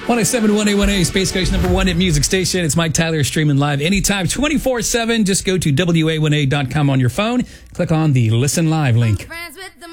107 1A1A, Space Coast number one at music station. It's Mike Tyler streaming live anytime, 24/7. Just go to WA1A.com on your phone. Click on the Listen Live link.